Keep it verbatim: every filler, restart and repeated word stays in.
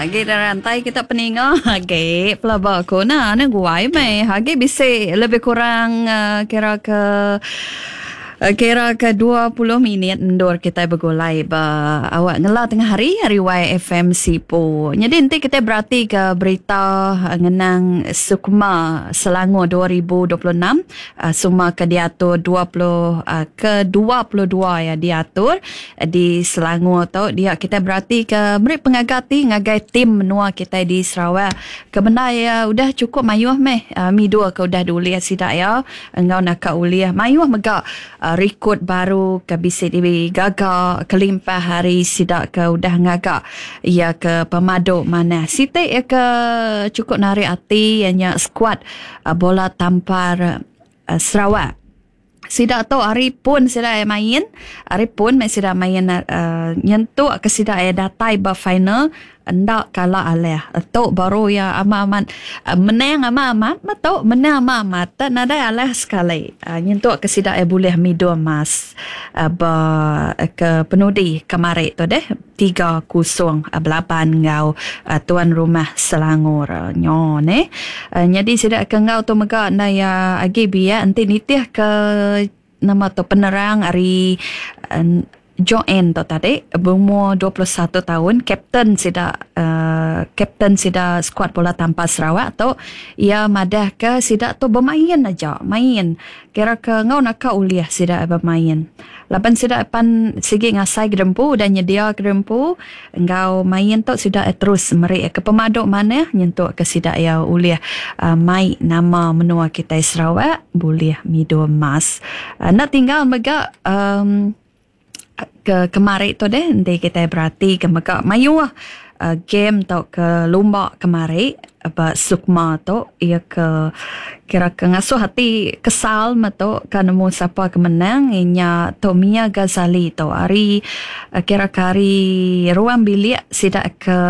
hagi rantai kita peninga hagi pelaba ko na na guai mai hagi bisa lebih kurang uh, kira ke Uh, kira ke dua puluh minit ndor kita bergulai ba awak ngela tengah hari hari Y F M Sipo. Jadi nanti kita berarti ke berita uh, ngenang Sukma Selangor dua ribu dua puluh enam uh, Suma ke diatur dua puluh uh, ke dua puluh dua ya diatur uh, di Selangor tu dia kita berarti ke beri pengagati ngagai tim menua kita di Sarawak. Kebenda ya udah cukup mayuh meh uh, mi dua ke udah duliah sidak ya engau nak ka uliah mayuh megak uh, rekod baru ke bisa digagak kelimpah hari sidak ke udah ngagak ia ke pemaduk mana sitik ya ke cukup narik hati hanya skuad uh, bola tampar uh, Sarawak. Sidak tu hari pun sidak main hari pun mai sidak main uh, nyentuh ke sidak datai ba final ndak kalah aleh tu baru ya amat-amat uh, menang amat-amat matuk menang amat-amat tak nada aleh sekali uh, nyentuh ke sidak boleh mido emas uh, ba ke penudi kemarin tu deh tiga kosong uh, belapan ngau uh, tuan rumah Selangor uh, nyo ne uh, jadi sidak ke ngau tu mega na ya agi biya nanti nitih ke nama tu penerang hari uh, Joen tu tadi berumur dua puluh satu tahun kapten sida uh, kapten sida skuad bola tampar Sarawak tu ia madah ke sida tu bermain aja main kira ke ngau nak ka uliah sida bermain lapan sida pan sigi ngasai gerempu dan nyedia gerempu ngau main tu sida terus meri ke pemaduk mana nyentuk ke sida ya uliah uh, mai nama menua kita Sarawak boleh mido emas uh, nak tinggal mega um, ke kemarin tu deh nanti kita berarti ke mega mayu uh, game tu ke lomba kemarin apa Sukma tu ia ke kira ke ngasuh hati kesal mato kan nemu siapa kemenang inya Tomia Ghazali tu hari uh, kira kari ruang bilik sidak ke